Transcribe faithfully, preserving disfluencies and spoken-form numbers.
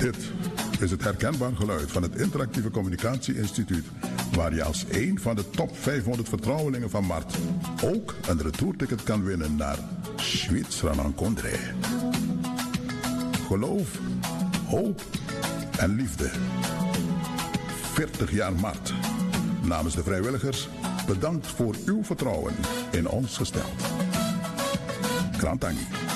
Dit is het herkenbaar geluid van het Interactieve Communicatie Instituut, waar je als één van de top vijfhonderd vertrouwelingen van Mart ook een retourticket kan winnen naar Zwitserland-Kondre. Geloof, hoop en liefde. veertig jaar Mart. Namens de vrijwilligers, bedankt voor uw vertrouwen in ons gesteld. Krantangi.